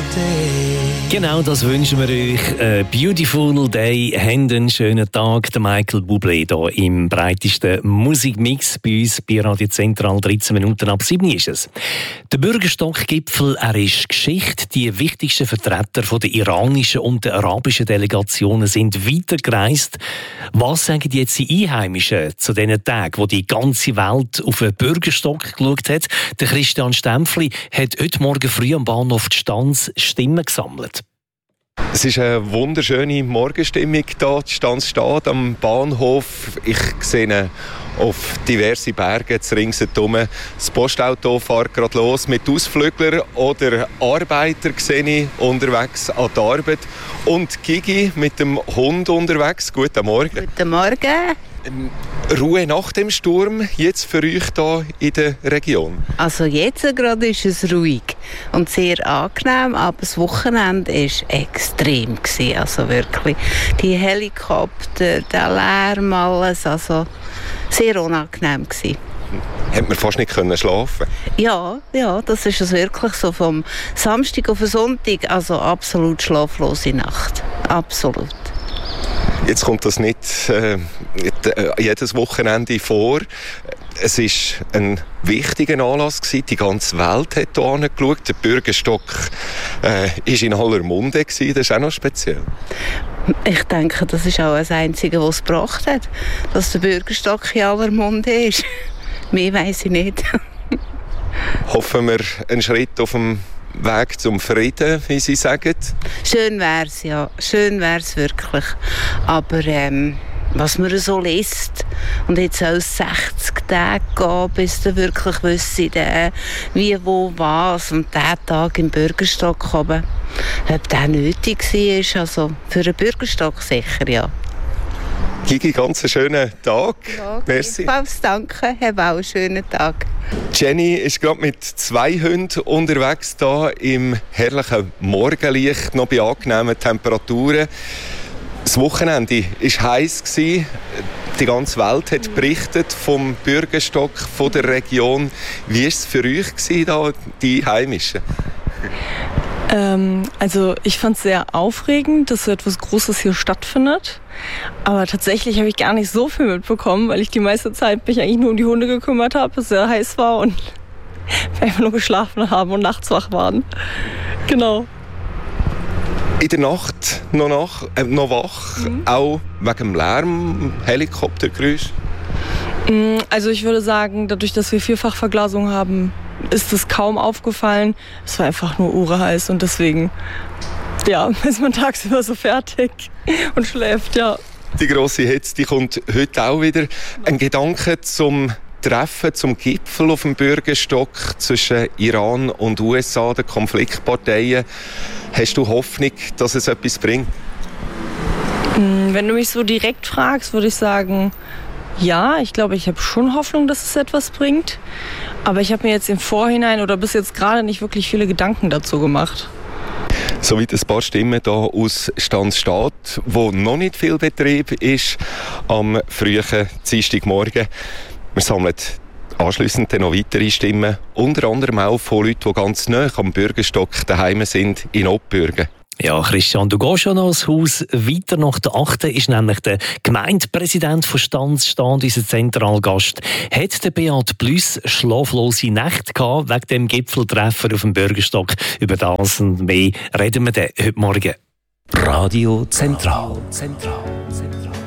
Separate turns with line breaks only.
day.
Genau, das wünschen wir euch. A beautiful day. Habt einen schönen Tag. Der Michael Bublé hier im breitesten Musikmix bei uns bei Radio Zentral. 13 Minuten ab 7 ist es. Der Bürgerstock-Gipfel, er ist Geschichte. Die wichtigsten Vertreter von der iranischen und der arabischen Delegationen sind weitergereist. Was sagen jetzt die Einheimischen zu diesen Tagen, wo die ganze Welt auf den Bürgerstock geschaut hat? Der Christian Stempfli hat heute Morgen früh am Bahnhof Stanz Stimmen gesammelt.
Es ist eine wunderschöne Morgenstimmung hier. Die Stanz steht am Bahnhof. Ich sehe auf diverse Berge ringsherum. Das Postauto fährt gerade los mit Ausflüglern oder Arbeiter sehe ich unterwegs an die Arbeit. Und Gigi mit dem Hund unterwegs. Guten Morgen.
Guten Morgen.
Ruhe nach dem Sturm, jetzt für euch hier in der Region?
Also jetzt gerade ist es ruhig und sehr angenehm, aber das Wochenende war extrem. Also wirklich, die Helikopter, der Lärm, alles, also sehr unangenehm gewesen.
Hat man fast nicht schlafen?
Ja, das ist es wirklich so vom Samstag auf den Sonntag, also absolut schlaflose Nacht, absolut.
Jetzt kommt das nicht jedes Wochenende vor. Es war ein wichtiger Anlass gewesen. Die ganze Welt hat hier angeschaut. Der Bürgerstock war in aller Munde gewesen. Das ist auch noch speziell.
Ich denke, das ist auch das Einzige, was es gebracht hat, dass der Bürgerstock in aller Munde ist. Mehr weiss ich nicht.
Hoffen wir einen Schritt auf dem Weg zum Frieden, wie Sie sagen?
Schön wär's, ja. Schön wär's wirklich. Aber was man so liest, und jetzt soll es 60 Tage gehen, bis du wirklich wüsstest, wie, wo, was, und diesen Tag im Bürgerstock kommen. Ob der nötig war, also für einen Bürgerstock sicher, ja.
Gigi, ganz einen schönen Tag.
Ja, merci. Danke, hab auch einen schönen Tag.
Jenny ist gerade mit 2 Hunden unterwegs hier im herrlichen Morgenlicht, noch bei angenehmen Temperaturen. Das Wochenende war heiß. Die ganze Welt hat berichtet vom Bürgerstock, von der Region. Wie war es für euch, hier, die Heimischen?
Also ich fand es sehr aufregend, dass so etwas Großes hier stattfindet. Aber tatsächlich habe ich gar nicht so viel mitbekommen, weil ich die meiste Zeit mich eigentlich nur um die Hunde gekümmert habe, es sehr heiß war und wir einfach nur geschlafen haben und nachts wach waren. Genau.
In der Nacht noch wach, auch wegen dem Lärm, Helikoptergeräusch?
Also ich würde sagen, dadurch, dass wir Vierfachverglasung haben, ist es kaum aufgefallen. Es war einfach nur ureheiß und deswegen ist man tagsüber so fertig und schläft, ja.
Die grosse Hitze, die kommt heute auch wieder. Ein Gedanke zum Treffen, zum Gipfel auf dem Bürgerstock zwischen Iran und USA, den Konfliktparteien. Hast du Hoffnung, dass es etwas bringt?
Wenn du mich so direkt fragst, würde ich sagen, ja, ich glaube, ich habe schon Hoffnung, dass es etwas bringt. Aber ich habe mir jetzt im Vorhinein oder bis jetzt gerade nicht wirklich viele Gedanken dazu gemacht.
Soweit ein paar Stimmen hier aus Stanz steht, wo noch nicht viel Betrieb ist am frühen Dienstagmorgen. Wir sammeln anschliessend noch weitere Stimmen, unter anderem auch von Leuten, die ganz nahe am Bürgerstock daheim sind, in Obbürgen.
Ja, Christian, du gehst schon noch ins Haus. Weiter nach der 8. ist nämlich der Gemeindepräsident von Stanz, unser Zentralgast. Hat der Beat Plüss schlaflose Nächte gehabt wegen dem Gipfeltreffen auf dem Bürgerstock? Über das und mehr reden wir dann heute Morgen.
Radio Zentral.